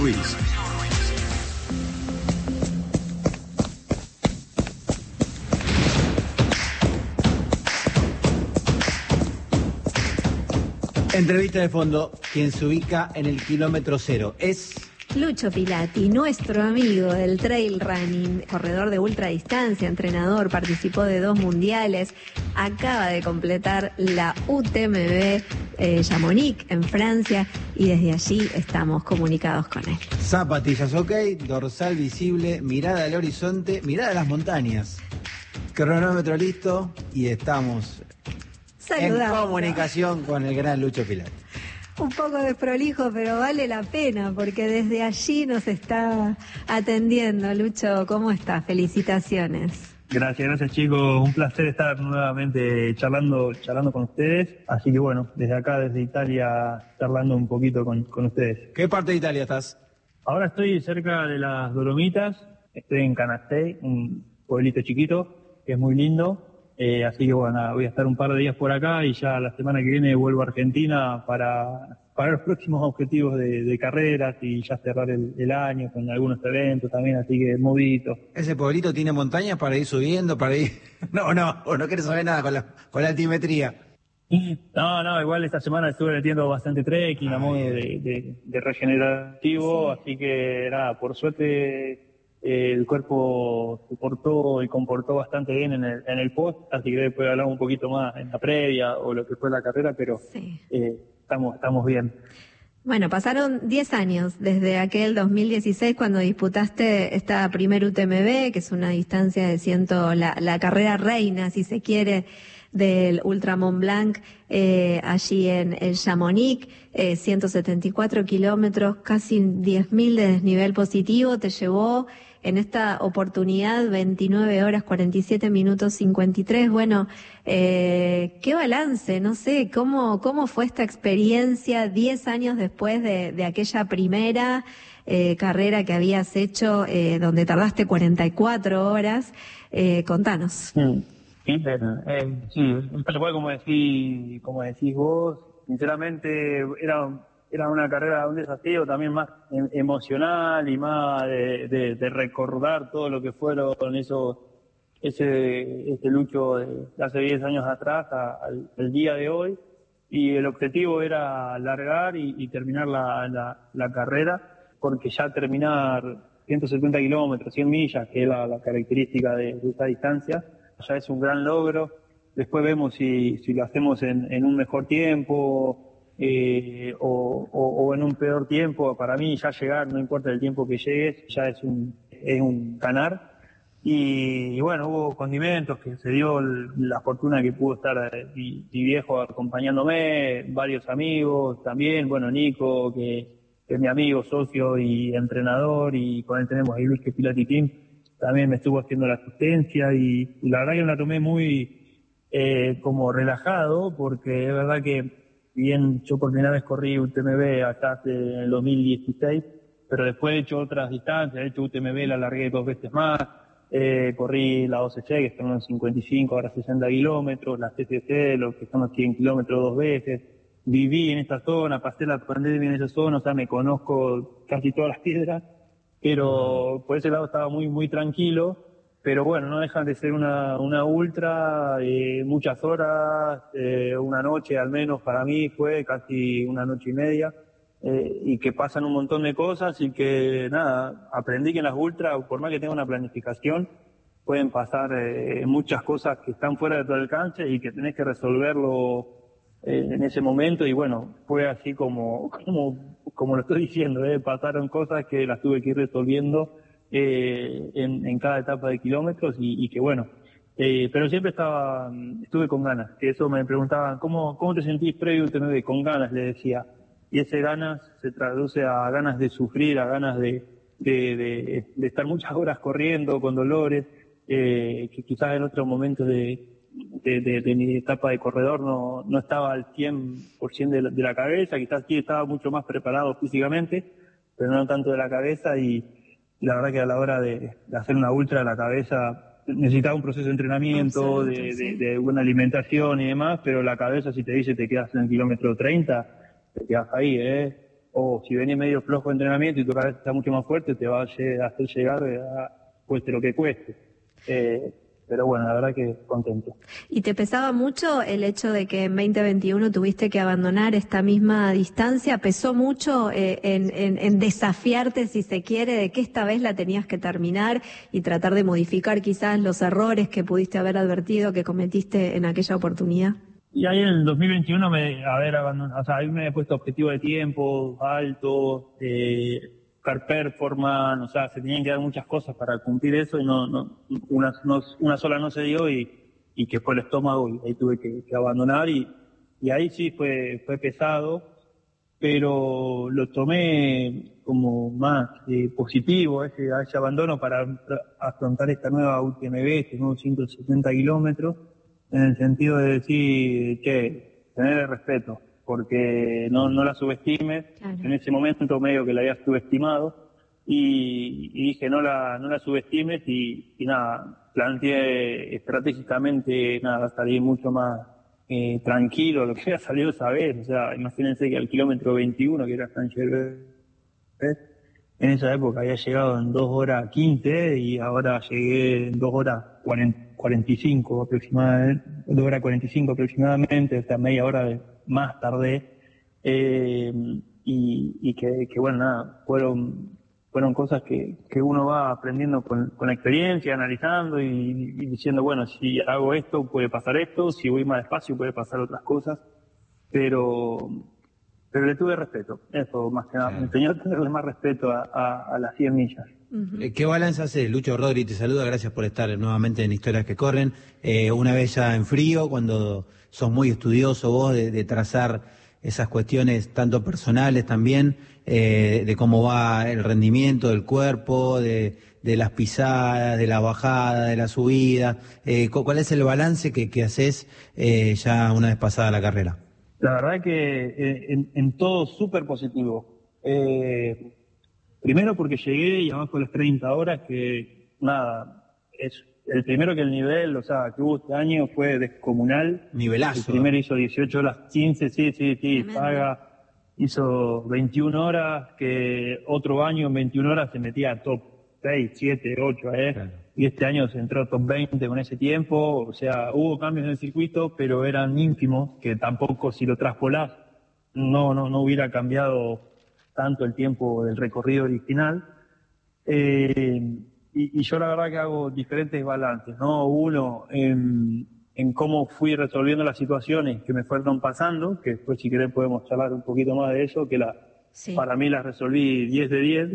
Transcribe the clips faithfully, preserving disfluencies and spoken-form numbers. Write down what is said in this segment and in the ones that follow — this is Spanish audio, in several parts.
Ruiz. Entrevista de fondo, quien se ubica en el kilómetro cero es... Lucho Pilati, nuestro amigo del trail running, corredor de ultradistancia, entrenador, participó de dos mundiales, acaba de completar la U T M B eh, Chamonix en Francia y desde allí estamos comunicados con él. Zapatillas ok, dorsal visible, mirada al horizonte, mirada a las montañas. Cronómetro listo y estamos Saludamos. En comunicación con el gran Lucho Pilati. Un poco desprolijo, pero vale la pena porque desde allí nos está atendiendo. Lucho, ¿cómo estás? Felicitaciones. Gracias, gracias chicos. Un placer estar nuevamente charlando, charlando con ustedes. Así que bueno, desde acá, desde Italia, charlando un poquito con, con ustedes. ¿Qué parte de Italia estás? Ahora estoy cerca de las Dolomitas. Estoy en Canastei, un pueblito chiquito que es muy lindo. Eh, así que bueno, voy a estar un par de días por acá y ya la semana que viene vuelvo a Argentina para, para los próximos objetivos de, de carreras y ya cerrar el, el año con algunos eventos también, así que movidito. ¿Ese pueblito tiene montañas para ir subiendo, para ir...? No, no, o no quieres saber nada con la, con la altimetría. No, no, igual esta semana estuve metiendo bastante trekking a modo de, de, de regenerativo, sí. Así que nada, por suerte... el cuerpo se portó y comportó bastante bien en el, en el post, así que después hablamos un poquito más en la previa o lo que fue la carrera, pero sí. eh, estamos, estamos bien. Bueno, pasaron diez años desde aquel dos mil dieciséis cuando disputaste esta primer U T M B, que es una distancia de ciento, la, la carrera reina, si se quiere, del Ultra Mont Blanc, eh, allí en el Chamonix, eh, ciento setenta y cuatro kilómetros, casi diez mil de desnivel positivo, te llevó en esta oportunidad veintinueve horas, cuarenta y siete minutos, cincuenta y tres. Bueno, eh, qué balance, no sé, cómo, cómo fue esta experiencia diez años después de, de aquella primera eh, carrera que habías hecho, eh, donde tardaste cuarenta y cuatro horas. Eh, contanos. Mm. Sí, pero, eh, sí, tal cual como decís, como decís vos, sinceramente era, era una carrera, un desafío también más emocional y más de, de, de recordar todo lo que fueron esos, ese, ese Lucho de hace diez años atrás a, al, al día de hoy, y el objetivo era largar y, y terminar la, la, la carrera, porque ya terminar ciento setenta kilómetros, cien millas, que es la, la característica de, de esta distancia, ya es un gran logro. Después vemos si, si lo hacemos en, en un mejor tiempo eh, o, o, o en un peor tiempo. Para mí ya llegar, no importa el tiempo que llegues, ya es un, es un ganar. Y, y bueno, hubo condimentos, que se dio el, la fortuna que pudo estar mi, mi viejo acompañándome, varios amigos también, bueno, Nico, que, que es mi amigo, socio y entrenador, y con él tenemos ahí Luis, que es Pilati Team, también me estuvo haciendo la asistencia, y, y la verdad que me la tomé muy eh, como relajado, porque es verdad que bien yo por primera vez corrí U T M B hasta hace el dos mil dieciséis, pero después he hecho otras distancias, he hecho U T M B, la largué dos veces más, eh, corrí la doce C, que son unos cincuenta y cinco, ahora sesenta kilómetros, la C C C, lo que son los cien kilómetros dos veces, viví en esta zona, pasé la pandemia en esa zona, o sea, me conozco casi todas las piedras, pero por ese lado estaba muy muy tranquilo, pero bueno, no dejan de ser una, una ultra, eh, muchas horas, eh, una noche al menos para mí fue casi una noche y media, eh, y que pasan un montón de cosas y que nada, aprendí que en las ultras, por más que tenga una planificación, pueden pasar eh, muchas cosas que están fuera de tu alcance y que tenés que resolverlo eh, en ese momento, y bueno, fue así como, como, como lo estoy diciendo, eh, pasaron cosas que las tuve que ir resolviendo eh, en, en cada etapa de kilómetros, y, y que bueno, eh, pero siempre estaba, estuve con ganas, que eso me preguntaban, ¿cómo, cómo te sentís previo a U T M B? Con ganas, le decía, y ese ganas se traduce a ganas de sufrir, a ganas de, de, de, de estar muchas horas corriendo con dolores, eh, que quizás en otros momentos de De, de, de mi etapa de corredor no, no estaba al cien por ciento de la, de la cabeza, quizás sí estaba mucho más preparado físicamente, pero no tanto de la cabeza, y, y la verdad que a la hora de, de hacer una ultra, la cabeza necesitaba un proceso de entrenamiento, Absoluto, de, sí. de, de buena alimentación y demás, pero la cabeza, si te dice te quedas en el kilómetro treinta, te quedas ahí, ¿eh? o si venís medio flojo de entrenamiento y tu cabeza está mucho más fuerte, te va a hacer llegar a cueste lo que cueste. Eh, pero bueno, la verdad que contento. ¿Y te pesaba mucho el hecho de que en veinte veintiuno tuviste que abandonar esta misma distancia? ¿Pesó mucho eh, en, en, en desafiarte, si se quiere, de que esta vez la tenías que terminar y tratar de modificar quizás los errores que pudiste haber advertido que cometiste en aquella oportunidad? Y ahí en el dos mil veintiuno, me, a ver, abandonado, o sea, ahí me he puesto objetivo de tiempo, alto, eh, car performance, o sea, se tenían que dar muchas cosas para cumplir eso y no, no, una, no, una sola no se dio y, y que fue el estómago y ahí tuve que, que abandonar y, y ahí sí fue, fue pesado, pero lo tomé como más eh, positivo, ese, ese abandono para afrontar esta nueva U T M B, este nuevo ciento setenta kilómetros. En el sentido de decir, che, tener el respeto, porque no, no la subestimes. Claro. En ese momento medio que la había subestimado y, y dije no la, no la subestimes y, y nada, planteé estratégicamente, nada, salí mucho más eh, tranquilo lo que había salido esa vez. O sea, imagínense que al kilómetro veintiuno, que era San Gervais, en esa época había llegado en dos horas quince y ahora llegué en dos horas cuarenta y cinco aproximadamente, dos horas cuarenta y cinco aproximadamente, o sea, media hora de, más tardé. Eh, y, y que, que, bueno, nada, fueron, fueron cosas que, que uno va aprendiendo con, con la experiencia, analizando y, y diciendo, bueno, si hago esto puede pasar esto, si voy más despacio puede pasar otras cosas, pero... Pero le tuve respeto, eso más que nada, claro. Me enseñó a tenerle más respeto a, a, a las cien millas. Uh-huh. ¿Qué balance hace? Lucho Rodri te saluda, gracias por estar nuevamente en Historias que Corren. Eh, una vez ya en frío, cuando sos muy estudioso vos de, de trazar esas cuestiones tanto personales también, eh, de cómo va el rendimiento del cuerpo, de, de las pisadas, de la bajada, de la subida, eh, ¿cuál es el balance que, que haces eh, ya una vez pasada la carrera? La verdad que eh, en, en todo súper positivo. Eh, primero porque llegué y abajo de las treinta horas, que nada, es el primero que el nivel, o sea, que hubo este año fue descomunal. Nivelazo. El primero hizo dieciocho horas quince, sí, sí, sí, paga. Hizo veintiuna horas, que otro año en veintiuna horas se metía a top seis, siete, ocho, ¿eh? Claro. Y este año se entró top veinte con ese tiempo, o sea, hubo cambios en el circuito, pero eran ínfimos, que tampoco si lo traspolás no, no, no hubiera cambiado tanto el tiempo del recorrido original. Eh, y, y yo la verdad que hago diferentes balances, ¿no? Uno, en, en cómo fui resolviendo las situaciones que me fueron pasando, que después si querés podemos charlar un poquito más de eso, que la, sí. Para mí las resolví diez de diez.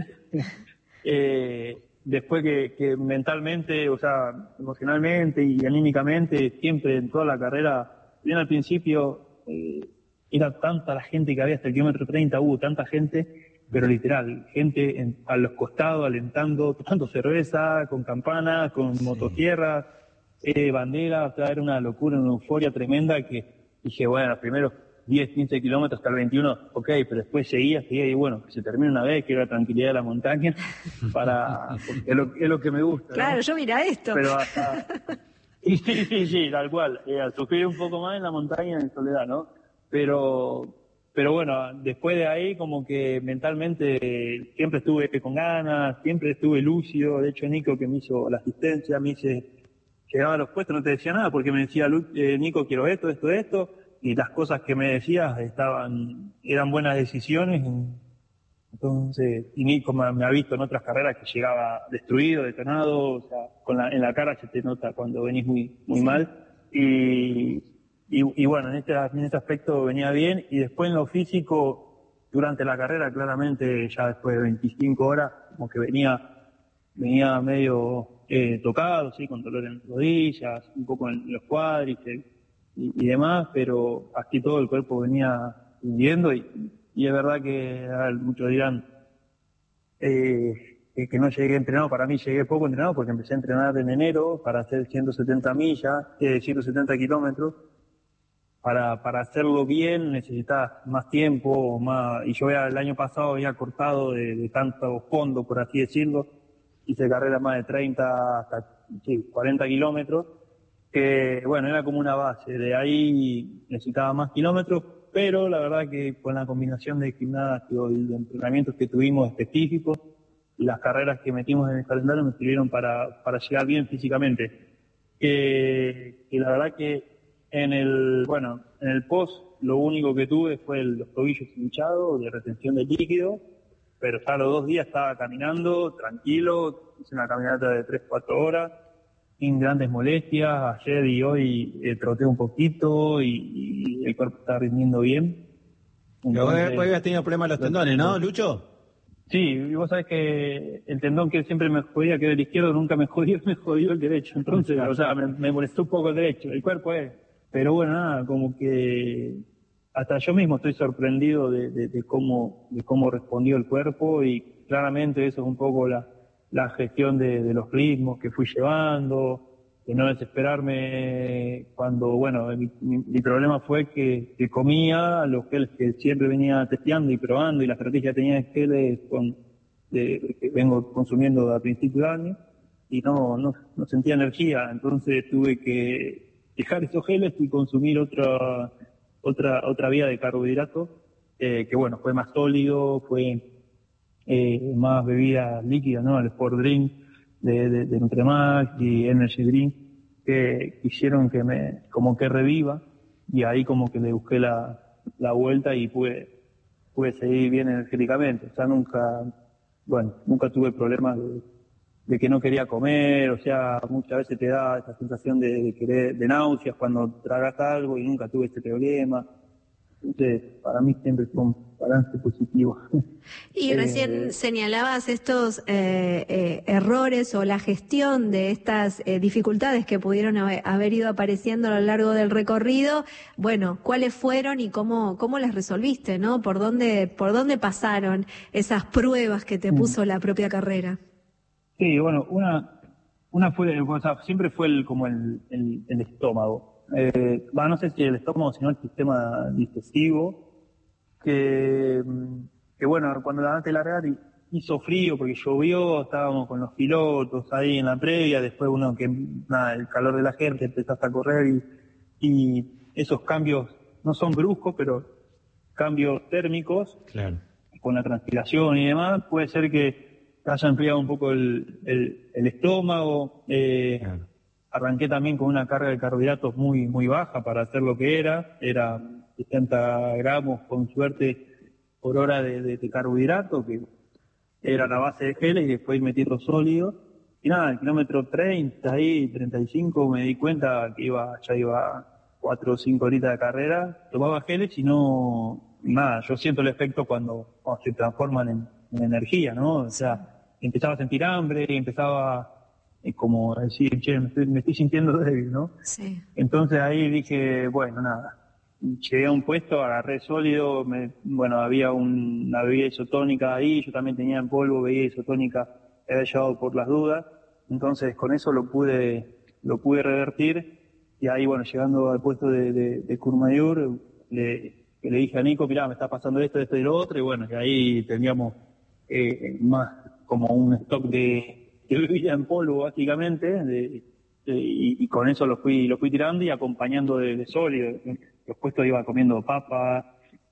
eh, Después que, que mentalmente, o sea, emocionalmente y anímicamente, siempre en toda la carrera, bien al principio, eh, era tanta la gente que había hasta el kilómetro treinta, hubo tanta gente, pero literal, gente en, a los costados alentando, tomando cerveza, con campanas, con sí. motosierras, eh, banderas, o sea, era una locura, una euforia tremenda que dije, bueno, primero diez, quince kilómetros hasta el veintiuno, ok, pero después seguía, seguía y bueno, que se termine una vez, quiero la tranquilidad de la montaña, para, es lo, es lo que me gusta. Claro, ¿no? Yo mira esto. Pero hasta, y sí, sí, sí, tal cual, eh, sufrir un poco más en la montaña en soledad, ¿no? Pero, pero bueno, después de ahí como que mentalmente siempre estuve con ganas, siempre estuve lúcido, de hecho Nico que me hizo la asistencia, me dice, llegaba a los puestos, no te decía nada, porque me decía, eh, Nico, quiero esto, esto, esto, y las cosas que me decías estaban, eran buenas decisiones. Entonces, y Nico me, me ha visto en otras carreras que llegaba destruido, detonado, o sea, con la, en la cara se te nota cuando venís muy, muy sí. mal. Y, y, y bueno, en este, en este aspecto venía bien. Y después en lo físico, durante la carrera, claramente, ya después de veinticinco horas, como que venía, venía medio eh, tocado, sí, con dolor en las rodillas, un poco en los cuádriceps. Y, y demás, pero así todo el cuerpo venía hundiendo y, y es verdad que ver, muchos dirán eh, que no llegué entrenado. Para mí llegué poco entrenado porque empecé a entrenar en enero para hacer ciento setenta millas, eh, ciento setenta kilómetros. Para, para hacerlo bien necesitas más tiempo, más, y yo había, el año pasado había cortado de, de tanto fondo, por así decirlo, hice carreras más de treinta hasta sí, cuarenta kilómetros. Que bueno, era como una base, de ahí necesitaba más kilómetros, pero la verdad que con la combinación de gimnasio y de entrenamientos que tuvimos específicos, las carreras que metimos en el calendario me sirvieron para, para llegar bien físicamente. Que, que la verdad que en el, bueno, en el post lo único que tuve fue el, los tobillos hinchados de retención de líquido, pero ya a los dos días estaba caminando tranquilo, hice una caminata de tres cuatro horas, sin grandes molestias. Ayer y hoy eh, troté un poquito y, y el cuerpo está rindiendo bien. Entonces, vos habías tenido problemas en los tendones, ¿no, Lucho? Sí, y vos sabés que el tendón que siempre me jodía, que era el izquierdo, nunca me jodió, me jodió el derecho. Entonces, o sea, me, me molestó un poco el derecho, el cuerpo es. Pero bueno, nada, como que hasta yo mismo estoy sorprendido de, de, de cómo de cómo respondió el cuerpo, y claramente eso es un poco la, la gestión de, de los ritmos que fui llevando, de no desesperarme cuando, bueno, mi, mi, mi problema fue que, que comía los geles que siempre venía testeando y probando, y la estrategia tenía de geles con, de, que vengo consumiendo a principio de año, y no, no, no sentía energía, entonces tuve que dejar esos geles y consumir otra otra otra vía de carbohidratos, eh, que bueno, fue más sólido, fue eh, más bebidas líquidas, ¿no? El Sport Drink de, de, de Nutremax y Energy Drink, que hicieron que me, como que reviva, y ahí como que le busqué la, la vuelta y pude, pude seguir bien energéticamente. O sea, nunca, bueno, nunca tuve problemas de, de que no quería comer, o sea, muchas veces te da esa sensación de, de querer, de náuseas cuando tragas algo, y nunca tuve este problema. Entonces, para mí siempre fue un balance positivo. Y recién eh, señalabas estos eh, eh, errores o la gestión de estas eh, dificultades que pudieron haber, haber ido apareciendo a lo largo del recorrido. Bueno, ¿cuáles fueron y cómo cómo las resolviste, no? ¿Por dónde por dónde pasaron esas pruebas que te puso la propia carrera? Sí, bueno, una una fue, o sea, siempre fue el, como el, el, el estómago. Eh, va, no sé si el estómago, sino el sistema digestivo, que, que bueno, cuando la antes de largar hizo frío porque llovió, estábamos con los pilotos ahí en la previa, después uno que, nada, el calor de la gente, empezaste a correr, y, y esos cambios no son bruscos, pero cambios térmicos, claro, con la transpiración y demás, puede ser que haya enfriado un poco el, el, el estómago. eh, claro. Arranqué también con una carga de carbohidratos muy muy baja para hacer lo que era, era sesenta gramos con suerte por hora de, de, de carbohidrato, que era la base de geles, y después ir metiendo sólidos. Y nada, al kilómetro treinta y treinta y cinco me di cuenta que iba ya iba cuatro o cinco horitas de carrera, tomaba geles y no, nada, yo siento el efecto cuando, cuando se transforman en, en energía, ¿no? O sea, empezaba a sentir hambre, empezaba eh, como a decir, che, me estoy, me estoy sintiendo débil, ¿no? Sí. Entonces ahí dije, bueno, nada, llegué a un puesto, agarré sólido, me, bueno, había un, una bebida isotónica ahí, yo también tenía en polvo bebida isotónica, he había llevado por las dudas, entonces con eso lo pude, lo pude revertir. Y ahí, bueno, llegando al puesto de, de, de Courmayeur, le, le dije a Nico, mirá, me está pasando esto, esto y lo otro, y bueno, y ahí teníamos eh, más como un stock de, de bebida en polvo, básicamente, de, de, y, y con eso lo fui lo fui tirando y acompañando de, de sólido. Los puestos iba comiendo papas,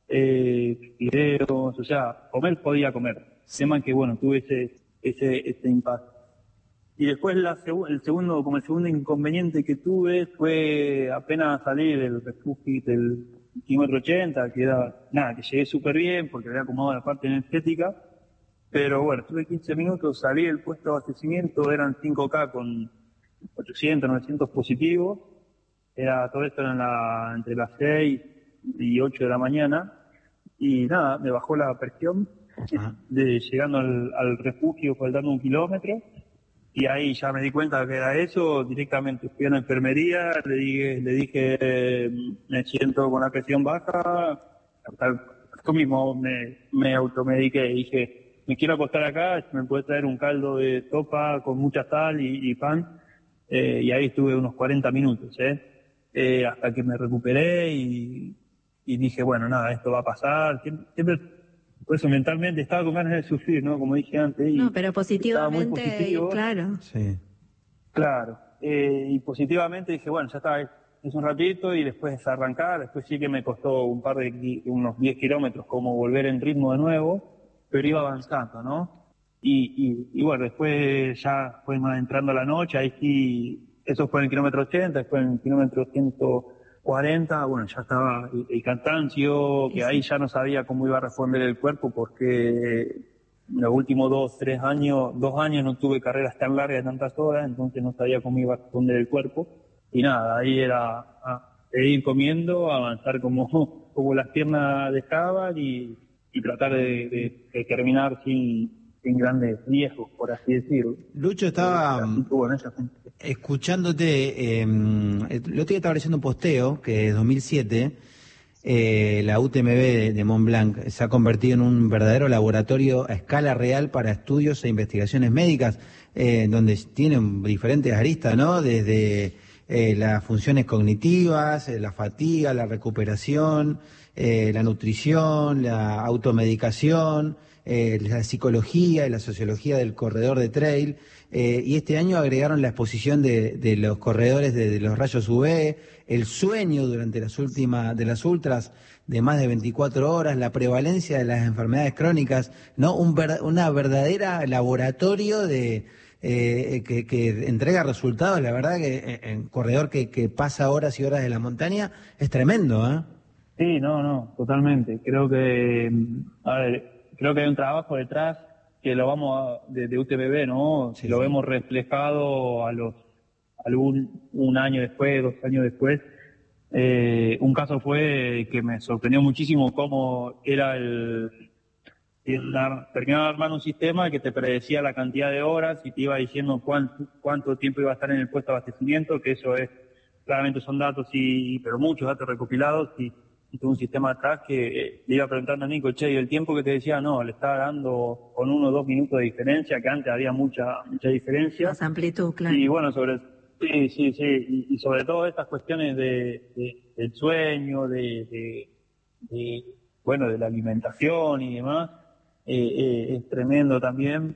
eh, fideos, o sea, comer podía comer. Sí. Tema que, bueno, tuve ese, ese, ese impasse. Y después la seg- el segundo, como el segundo inconveniente que tuve fue apenas salir del refugio del kilómetro ochenta, que era, nada, que llegué súper bien porque había acomodado la parte energética, pero bueno, tuve quince minutos, salí del puesto de abastecimiento, eran cinco K con ochocientos, novecientos positivos, era, todo esto era en la, entre las seis y ocho de la mañana, y nada, me bajó la presión, ah. de llegando al, al refugio faltando un kilómetro. Y ahí ya me di cuenta que era eso, directamente fui a la enfermería, le dije, le dije eh, me siento con la presión baja, yo mismo me, me automediqué, dije, me quiero acostar acá, me puede traer un caldo de sopa con mucha sal y, y pan, eh, y ahí estuve unos cuarenta minutos, eh, eh, hasta que me recuperé y, y dije, bueno, nada, esto va a pasar, siempre, siempre por eso mentalmente estaba con ganas de sufrir, ¿no? Como dije antes. Y no, pero estaba muy positivamente, positivo. claro. Sí. Claro. Eh, y positivamente dije, bueno, ya está, es un ratito y después arrancar, después sí que me costó un par de, unos diez kilómetros como volver en ritmo de nuevo, pero iba avanzando, ¿no? Y, y, y bueno, después ya fue más entrando la noche, ahí sí, eso fue en el kilómetro ochenta, después en el kilómetro ciento cuarenta, bueno, ya estaba el, el cansancio, que ahí ya no sabía cómo iba a responder el cuerpo porque los últimos dos, tres años, dos años no tuve carreras tan largas de tantas horas, entonces no sabía cómo iba a responder el cuerpo. Y nada, ahí era a, seguir comiendo, avanzar como, como las piernas dejaban y, y tratar de, de, de terminar sin, sin grandes riesgos, por así decirlo. Lucho, estaba Eh, bueno, esa gente. escuchándote, eh, lo otro día estaba leyendo un posteo que es dos mil siete, eh, la U T M B de, de Mont Blanc se ha convertido en un verdadero laboratorio a escala real para estudios e investigaciones médicas, eh, donde tienen diferentes aristas, ¿no? Desde eh, las funciones cognitivas, eh, la fatiga, la recuperación, eh, la nutrición, la automedicación, eh, la psicología y la sociología del corredor de trail. Eh, y este año agregaron la exposición de, de los corredores de, de los rayos U V, el sueño durante las últimas de las ultras de más de veinticuatro horas, la prevalencia de las enfermedades crónicas, ¿no? Un ver, una verdadera laboratorio de eh, que, que entrega resultados. La verdad que en corredor que, que pasa horas y horas de la montaña es tremendo, ¿eh? Sí, no, no, totalmente. Creo que, a ver, creo que hay un trabajo detrás que lo vamos a, de, de U T M B, ¿no? Sí, lo sí. vemos reflejado a los algún un año después, dos años después. Eh, un caso fue que me sorprendió muchísimo cómo era el, el dar- terminaba de armar un sistema que te predecía la cantidad de horas y te iba diciendo cuánto, cuánto tiempo iba a estar en el puesto de abastecimiento, que eso es, claramente son datos y, pero muchos datos recopilados y, y tuvo un sistema atrás que eh, le iba preguntando a Nico, che, y el tiempo que te decía, no, le estaba dando con uno o dos minutos de diferencia, que antes había mucha, mucha diferencia. Más amplitud, claro. Y bueno, sobre, sí, sí, sí, y, y sobre todo estas cuestiones de, de- del sueño, de, de, de, bueno, de la alimentación y demás, eh, eh, es tremendo también.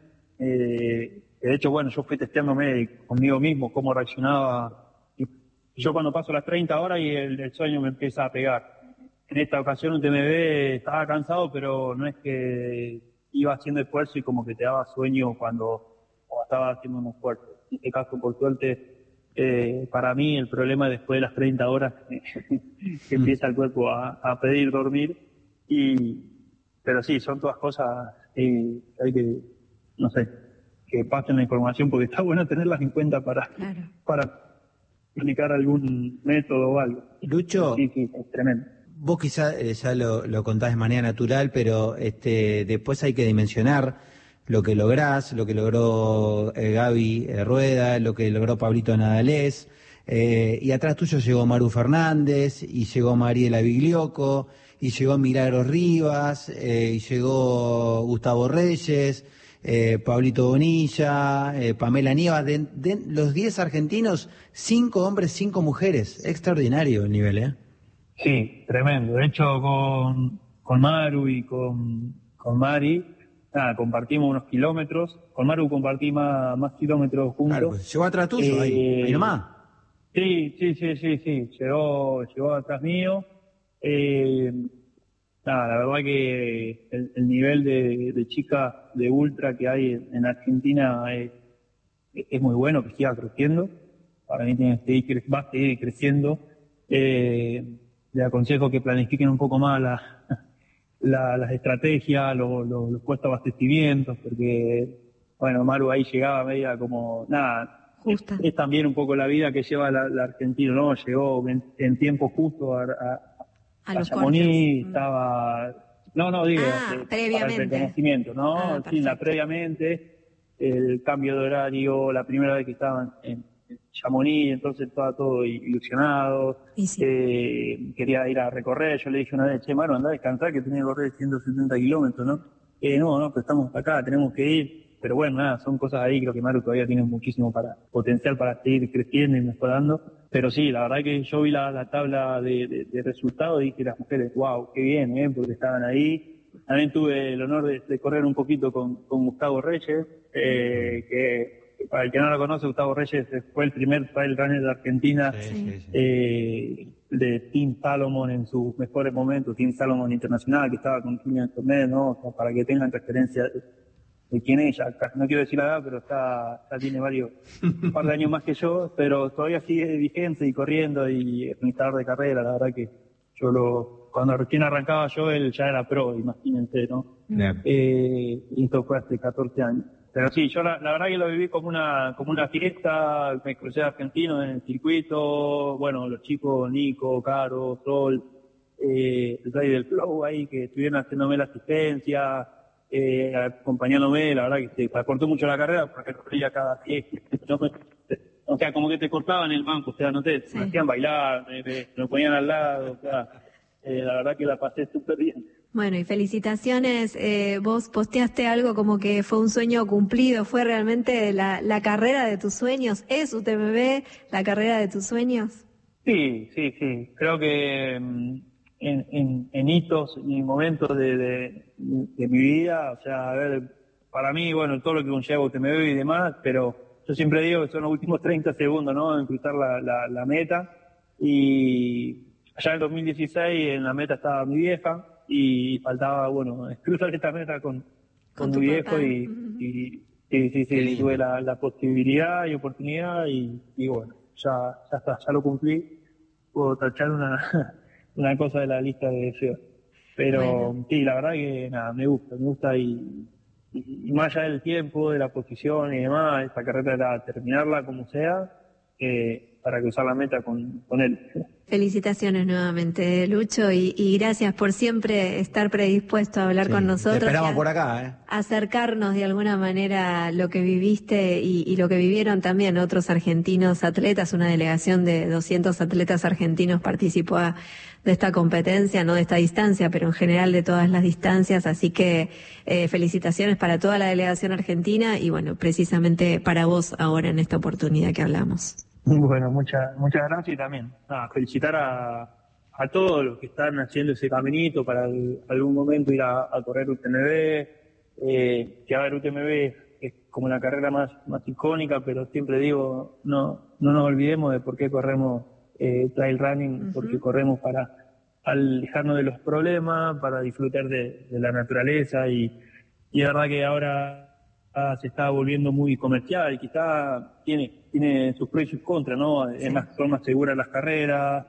Eh, de hecho, bueno, yo fui testeándome conmigo mismo cómo reaccionaba. Y yo cuando paso las treinta horas y el, el sueño me empieza a pegar. En esta ocasión un T M B estaba cansado, pero no es que iba haciendo esfuerzo y como que te daba sueño cuando, cuando estaba haciendo un esfuerzo. En este caso, por suerte, eh, para mí el problema es después de las treinta horas que empieza el cuerpo a, a pedir dormir. Y, pero sí, son todas cosas eh, que hay que, no sé, que pasen la información porque está bueno tenerlas en cuenta para, Claro. para aplicar algún método o algo. Lucho, Sí, sí, es tremendo. vos quizás eh, ya lo, lo contás de manera natural, pero este, después hay que dimensionar lo que lográs, lo que logró eh, Gaby eh, Rueda, lo que logró Pablito Nadalés, eh, y atrás tuyo llegó Maru Fernández, y llegó Mariela Biglioco, y llegó Milagros Rivas, eh, y llegó Gustavo Reyes, eh, Pablito Bonilla, eh, Pamela Nievas. De, de los diez argentinos, cinco hombres, cinco mujeres. Extraordinario el nivel, ¿eh? Sí, tremendo. De hecho, con, con Maru y con, con Mari, nada, compartimos unos kilómetros. Con Maru compartí más, más kilómetros juntos. Claro, pues llegó atrás tuyo, ahí, ahí Eh, nomás. Sí, sí, sí, sí, sí. Llegó, llegó atrás mío. Eh, nada, la verdad que el, el nivel de, de chicas de ultra que hay en, en Argentina es, es muy bueno, que siga creciendo. Para mí tiene que seguir, cre- va a seguir creciendo. Eh, le aconsejo que planifiquen un poco más la, la- las estrategias, lo- lo- los puestos de abastecimientos, porque, bueno, Maru ahí llegaba media como, nada, es, Justa. es también un poco la vida que lleva la, la Argentina, ¿no? Llegó en, en tiempo justo a, a, A a los Chamonix, cortos. Mm. estaba, no, no, digo, Ah, eh, para el previamente. reconocimiento, ¿no? Ah, Sí, la perfecto. previamente, el cambio de horario, la primera vez que estaban en, en Chamonix, entonces estaba todo ilusionado, Y sí. eh, quería ir a recorrer, yo le dije una vez, che, Maro, andá a descansar que tenía que correr ciento setenta kilómetros, ¿no? Eh, no, no, pero estamos acá, tenemos que ir. Pero bueno, nada, son cosas ahí, creo que Maru todavía tiene muchísimo para potencial para seguir creciendo y mejorando. Pero sí, la verdad que yo vi la, la tabla de, de, de resultados y dije las mujeres, wow, qué bien, ¿eh? Porque estaban ahí. También tuve el honor de, de correr un poquito con, con Gustavo Reyes, eh, que, que para el que no lo conoce, Gustavo Reyes fue el primer trail runner de Argentina, sí, sí, sí. Eh, de Team Salomon en sus mejores momentos, Team Salomon Internacional, que estaba con quinientos metros, ¿no? O sea, para que tengan referencia de, de quién es ella. No quiero decir la edad, pero está, ya tiene varios, un par de años más que yo, pero todavía sigue vigente y corriendo y administrador de carrera. La verdad que yo lo, cuando recién arrancaba yo, él ya era pro, imagínense, ¿no? Yeah. Eh, y esto fue hace catorce años. Pero sí, yo la, la verdad que lo viví como una como una fiesta, me crucé a argentinos en el circuito, bueno, los chicos, Nico, Caro, Sol, eh, el rey del flow ahí, que estuvieron haciéndome la asistencia, eh, acompañándome, la verdad que se acortó mucho la carrera porque corría cada diez, no, o sea, como que te cortaban el banco, o sea, no te, sí. me hacían bailar, me, me, me ponían al lado, o sea, eh, la verdad que la pasé súper bien. Bueno, y felicitaciones, eh, vos posteaste algo como que fue un sueño cumplido, fue realmente la, la carrera de tus sueños, ¿es U T M B la carrera de tus sueños? Sí, sí, sí, creo que en, en, en hitos y momentos de, de, de mi vida, o sea, a ver, para mí, bueno, todo lo que conlleva U T M B y demás, pero yo siempre digo que son los últimos treinta segundos, ¿no?, en cruzar la, la, la meta, y allá en el dos mil dieciséis en la meta estaba mi vieja, y faltaba, bueno, cruzar esta meta con, con, con mi viejo papá. y, uh-huh. y, y sí, sí, sí, tuve la, la posibilidad y oportunidad y, y bueno, ya, ya está, ya lo cumplí, puedo tachar una, una cosa de la lista de deseos. Pero bueno. Sí, la verdad que nada, me gusta, me gusta y, y, y más allá del tiempo, de la posición y demás, esta carrera era terminarla como sea, eh, para cruzar la meta con, con él. Felicitaciones nuevamente, Lucho, y, y gracias por siempre estar predispuesto a hablar sí, con nosotros. Te esperamos a, por acá, ¿eh? Acercarnos de alguna manera a lo que viviste y, y lo que vivieron también otros argentinos atletas. Una delegación de doscientos atletas argentinos participó a, de esta competencia, no de esta distancia, pero en general de todas las distancias. Así que eh, felicitaciones para toda la delegación argentina y bueno, precisamente para vos ahora en esta oportunidad que hablamos. Bueno, muchas muchas gracias y también nada, felicitar a, a todos los que están haciendo ese caminito para el, algún momento ir a, a correr U T M B, eh, que a ver, U T M B es como la carrera más, más icónica, pero siempre digo, no no nos olvidemos de por qué corremos eh, trail running, uh-huh. porque corremos para alejarnos de los problemas, para disfrutar de, de la naturaleza y, y es verdad que ahora Ah, se está volviendo muy comercial y quizá tiene tiene sus pros y sus contras, ¿no? Sí. Es más, son más seguras las carreras,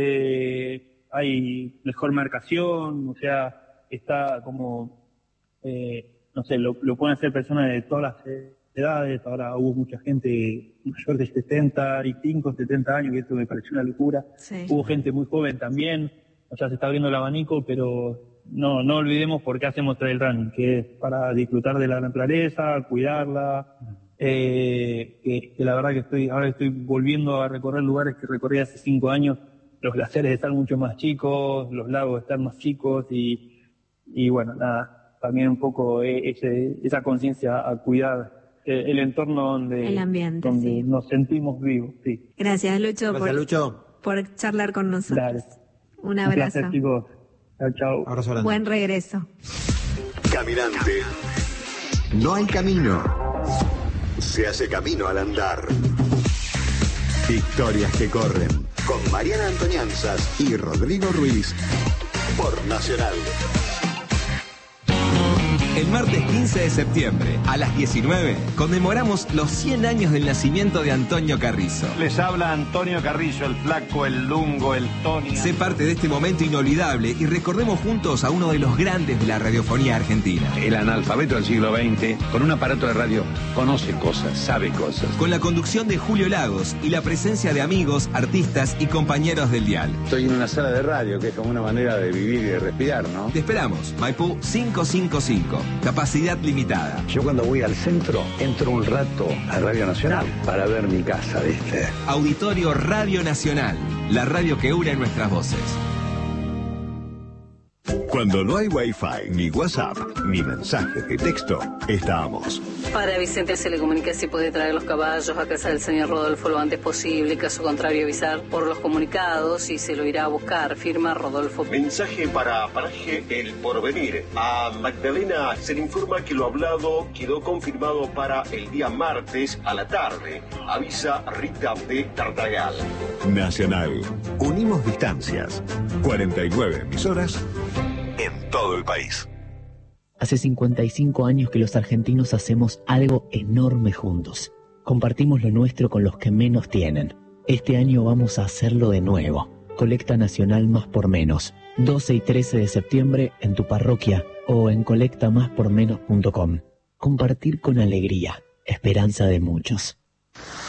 eh, hay mejor marcación, o sea, está como, eh, no sé, lo, lo pueden hacer personas de todas las edades, ahora hubo mucha gente mayor de setenta y cinco, setenta años, que esto me pareció una locura, sí. Hubo gente muy joven también, o sea, se está abriendo el abanico, pero no no olvidemos por qué hacemos trail running, que es para disfrutar de la naturaleza, cuidarla, eh, que, que la verdad que estoy ahora estoy volviendo a recorrer lugares que recorrí hace cinco años, los glaciares están mucho más chicos, los lagos están más chicos y, y bueno, nada, también un poco ese, esa conciencia a cuidar el entorno donde, el ambiente, donde sí. nos sentimos vivos. Sí. Gracias, Lucho, Gracias, por, Lucho, por charlar con nosotros. Dale. Un abrazo. Un placer, chicos. Chao, chao. Abrazo grande. Buen regreso. Caminante. No hay camino. Se hace camino al andar. Historias que corren. Con Mariana Antonianzas y Rodrigo Ruiz. Por Nacional. El martes quince de septiembre, a las diecinueve, conmemoramos los cien años del nacimiento de Antonio Carrizo. Les habla Antonio Carrizo, el flaco, el lungo, el Tony. Sé parte de este momento inolvidable y recordemos juntos a uno de los grandes de la radiofonía argentina. El analfabeto del siglo veinte, con un aparato de radio, conoce cosas, sabe cosas. Con la conducción de Julio Lagos y la presencia de amigos, artistas y compañeros del dial. Estoy en una sala de radio, que es como una manera de vivir y de respirar, ¿no? Te esperamos, Maipú quinientos cincuenta y cinco. Capacidad limitada. Yo cuando voy al centro, entro un rato a Radio Nacional para ver mi casa, ¿viste? Auditorio Radio Nacional, la radio que une nuestras voces. Cuando no hay Wi-Fi, ni WhatsApp, ni mensajes de texto, estamos. Para Vicente se le comunica si puede traer los caballos a casa del señor Rodolfo lo antes posible. Caso contrario, avisar por los comunicados y se lo irá a buscar. Firma Rodolfo. Mensaje para Paraje El Porvenir. A Magdalena se le informa que lo hablado quedó confirmado para el día martes a la tarde. Avisa Rita de Tartagal. Nacional. Unimos distancias. cuarenta y nueve emisoras en todo el país. Hace cincuenta y cinco años que los argentinos hacemos algo enorme juntos. Compartimos lo nuestro con los que menos tienen. Este año vamos a hacerlo de nuevo. Colecta Nacional Más por Menos. doce y trece de septiembre en tu parroquia o en colecta más por menos punto com. Compartir con alegría. Esperanza de muchos.